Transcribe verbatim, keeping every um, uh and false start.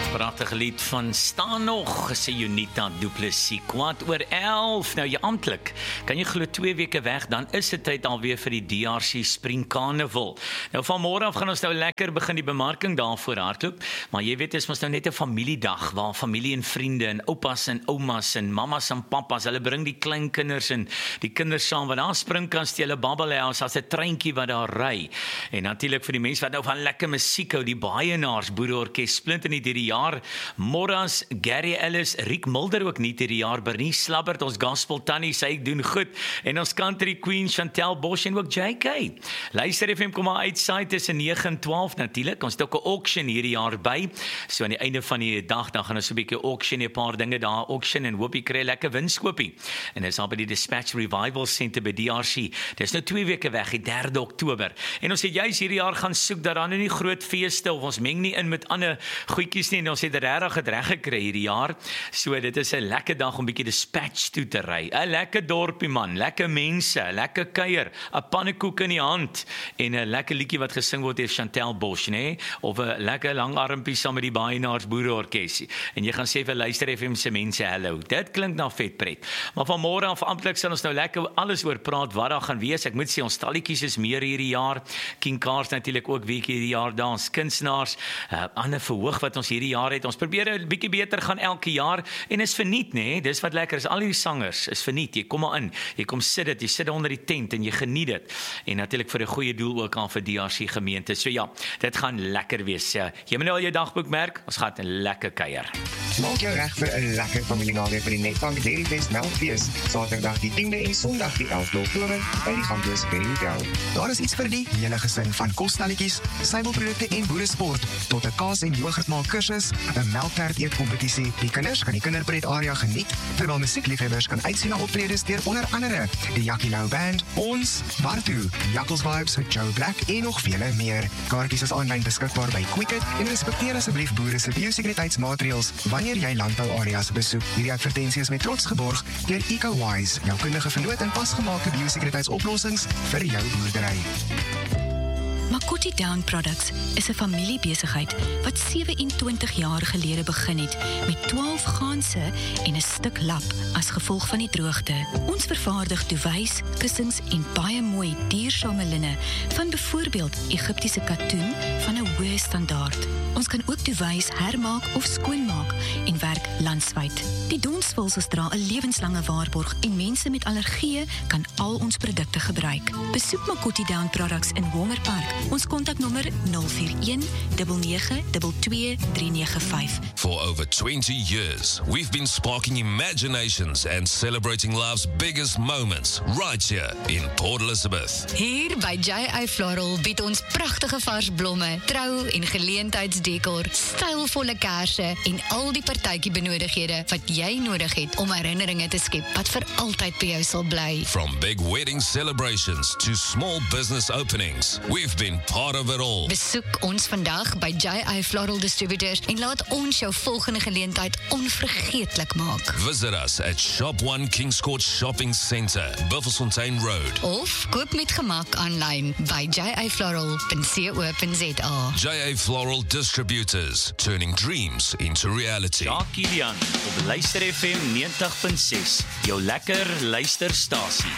Pragtige lied van Staan Nog, sê Junita Du Plessis, kwart oor elf. Nou, jy amptelik, kan jy glo twee weke weg, dan is dit tyd alweer vir die D R C Spring Carnival. Nou, vanmôre af gaan ons nou lekker begin die bemarking daarvoor hardloop, maar jy weet, dit is ons nou net 'n familiedag, waar familie en vriende, en oupas en oumas, en mamas en papas, hulle bring die klein kinders en die kinders saam, want daar springkans die hulle babbelhuis, as 'n treintjie wat daar ry. En natuurlik vir die mense wat nou van lekker musiek hou, die Baienaars Boereorkes, splint in hierdie jaar, Moras, Gary Ellis, Riek Mulder ook nie hierdie jaar, Bernie Slabbert, ons gospel tannie, sy doen goed, en ons country queen Chantel Bosch en ook J K. Luister F M kom maar uitsaai tussen nege en twaalf natuurlik, ons het ook 'n auction hierdie jaar by, so aan die einde van die dag, dan gaan ons 'n bietjie auction, 'n paar dinge daar auction, en hoop jy kry lekker winskoopie. En dis al by die Dispatch Revival Center by D R C, dis nou twee weke weg, die derde Oktober, en ons het juist hierdie jaar gaan soek, dat daar nou nie groot feeste, of ons meng nie in met ander goedjies nie, en ons het regtig het reg gekry hierdie jaar, so dit is 'n lekker dag om bietjie Dispatch toe te ry, 'n lekker dorpie man, lekker mense, lekker kuier, 'n pannekoek in die hand, en 'n lekker liedjie wat gesing word deur Chantel Bosch, nee, of 'n lekker lang armpie saam met die Baienaars Boereorkes, en jy gaan sê vir Luister F M se mense, hallo, dit klink na vetpret, maar vanmôre af amptelik sal ons nou lekker alles oor praat, wat daar gaan wees. Ek moet sê, ons stalletjies is meer hierdie jaar, King Cars natuurlik ook week hierdie jaar, daar ons kunstenaars, uh, ander verhoog wat ons hierdie jaar het, ons probeer 'n bietjie beter gaan elke jaar, en is verniet, nee, dis wat lekker is, al die sangers is verniet, jy kom maar in, jy kom sit dit, jy sit onder die tent, en jy geniet dit, en natuurlik vir 'n goeie doel ook aan vir D R C gemeente, so ja, dit gaan lekker wees, ja. Jy moet nou al jou dagboek merk, ons gaan 'n lekker kuier. Maak jou reg vir 'n lekker familienaweek vir die Netbank Dairy Fest Melkfees, Saterdag die tiende en Sondag die elfde Oktober by die Gamblers Berrydale. Daar is iets vir die hele gesin, van kostalletjies, suiwelprodukte en boeresport, tot 'n kaas en yoghurtmaak kursus, 'n melktert eetkompetisie. Die kinders gaan die kinderpret area geniet, terwyl musiekliefhebbers kan uitsien na optredes deur onder andere die Jackie Lou Band, ons, Bartu, Jackals Vibes met Joe Black en nog vele meer. Kaartjies is aanlyn beskikbaar by Quicket en respekteer asseblief boere se biosekuriteitsmaatreëls wanneer jy landbouareas besoek. Hierdie advertensie is met trots geborg deur EcoWise, jou kundige vernoot in pasgemaakte biosekuriteitsoplossings vir jou boerdery. Makoti Down Products is 'n familiebesigheid wat sewe-en-twintig jaar gelede begin het met twaalf ganse en 'n stuk lap as gevolg van die droogte. Ons vervaardig duwys, kussings en baie mooi duursame linne van byvoorbeeld Egiptiese katoen van 'n hoë standaard. Ons kan ook duwys hermaak of skoonmaak en werk landwyd. Die donsvulsels dra 'n lewenslange waarborg en mense met allergieë kan al ons produkte gebruik. Besoek Makoti Down Products in Walmer Park. Ons kontaknommer nul vier een nege nege twee drie nege vyf. For over twenty years, we've been sparking imaginations and celebrating life's biggest moments right here in Port Elizabeth. Hier by J A Floral bied ons pragtige vars blomme, trou en geleentheidsdekor, stylvolle kersse en al die partytjie benodighede wat jy nodig het om herinneringe te skep wat vir altyd by jou sal bly. From big wedding celebrations to small business openings, we've been part of it all. Besoek ons vandag by J A Floral Distributors en laat ons jou volgende geleentheid onvergeetlik maak. Visit us at Shop one Kings Court Shopping Centre, Buffelsfontein Road. Of koop met gemak aanlyn by j a floral dot co dot z a. J A Floral Distributors, turning dreams into reality. Jacques Kilian op Luister F M negentig punt ses, jou lekker luisterstasie.